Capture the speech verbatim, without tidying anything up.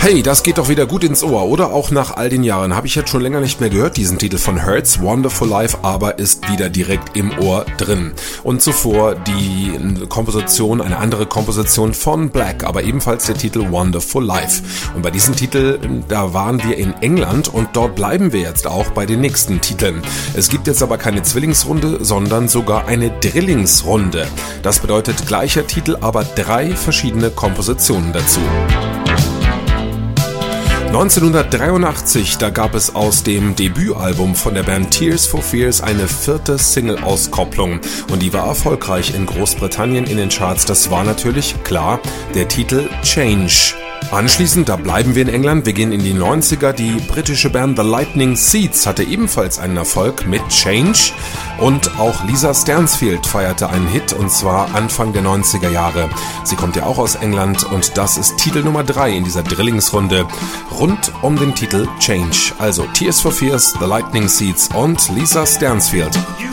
Hey, das geht doch wieder gut ins Ohr, oder? Auch nach all den Jahren habe ich jetzt schon länger nicht mehr gehört, diesen Titel von Hurts, Wonderful Life, aber ist wieder direkt im Ohr drin. Und zuvor die Komposition, eine andere Komposition von Black, aber ebenfalls der Titel Wonderful Life. Und bei diesem Titel, da waren wir in England und dort bleiben wir jetzt auch bei den nächsten Titeln. Es gibt jetzt aber keine Zwillingsrunde, sondern sogar eine Drillingsrunde. Das bedeutet gleicher Titel, aber drei verschiedene Kompositionen dazu. neunzehnhundertdreiundachtzig, da gab es aus dem Debütalbum von der Band Tears for Fears eine vierte Single-Auskopplung und die war erfolgreich in Großbritannien in den Charts. Das war natürlich, klar, der Titel Change. Anschließend, da bleiben wir in England, wir gehen in die neunziger, die britische Band The Lightning Seeds hatte ebenfalls einen Erfolg mit Change und auch Lisa Stansfield feierte einen Hit und zwar Anfang der neunziger Jahre. Sie kommt ja auch aus England und das ist Titel Nummer drei in dieser Drillingsrunde rund um den Titel Change. Also Tears for Fears, The Lightning Seeds und Lisa Stansfield.